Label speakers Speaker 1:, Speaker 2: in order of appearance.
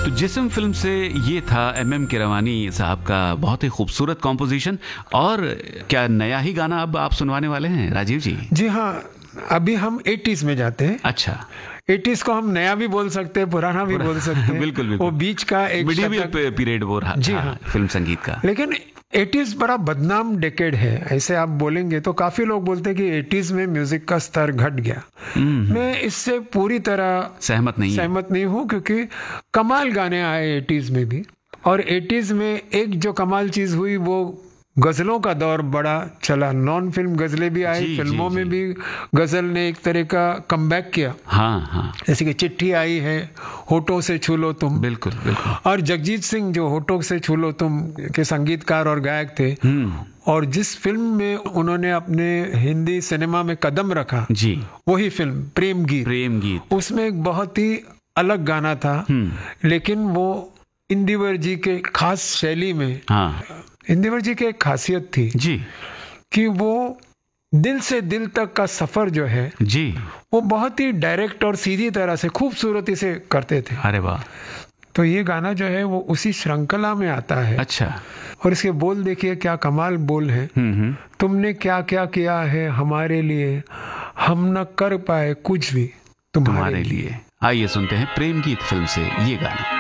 Speaker 1: तो जिस्म फिल्म से ये था MM कीरवानी साहब का बहुत ही खूबसूरत कॉम्पोजिशन। और क्या नया ही गाना अब आप सुनवाने वाले हैं राजीव जी?
Speaker 2: जी हाँ, अभी हम 80s में जाते हैं।
Speaker 1: अच्छा,
Speaker 2: 80s को हम नया भी बोल सकते हैं, पुराना भी बोल सकते हैं।
Speaker 1: बिल्कुल बिल्कुल,
Speaker 2: वो बीच का एक
Speaker 1: मिडिवल पीरियड वो रहा।
Speaker 2: जी हाँ,
Speaker 1: फिल्म संगीत का।
Speaker 2: लेकिन 80s बड़ा बदनाम डेकेड है, ऐसे आप बोलेंगे तो काफी लोग बोलते हैं कि 80s में म्यूजिक का स्तर घट गया। मैं इससे पूरी तरह सहमत नहीं हूँ, क्योंकि कमाल गाने आए 80s में भी। और 80s में एक जो कमाल चीज हुई वो गजलों का दौर बड़ा चला। नॉन फिल्म गजलें भी आई, फिल्मों में भी गजल ने एक तरह का कमबैक किया।
Speaker 1: हाँ।
Speaker 2: जैसे कि चिट्ठी आई है, होठों से छू लो तुम।
Speaker 1: बिल्कुल।
Speaker 2: और जगजीत सिंह जो होठों से छू लो तुम के संगीतकार और गायक थे, और जिस फिल्म में उन्होंने अपने हिंदी सिनेमा में कदम रखा जी, वही फिल्म प्रेम गीत। उसमें एक बहुत ही अलग गाना था, लेकिन वो इंदिवर जी के खास शैली में। इंदिवर जी की एक खासियत थी जी कि वो दिल से दिल तक का सफर जो है जी, वो बहुत ही डायरेक्ट और सीधी तरह से खूबसूरती से करते थे।
Speaker 1: अरे वाह!
Speaker 2: तो ये गाना जो है वो उसी श्रृंखला में आता है।
Speaker 1: अच्छा।
Speaker 2: और इसके बोल देखिए, क्या कमाल बोल है। तुमने क्या क्या किया है हमारे लिए, हम न कर पाए कुछ भी तुम्हारे लिए।
Speaker 1: आइए सुनते हैं प्रेम गीत फिल्म से ये गाना।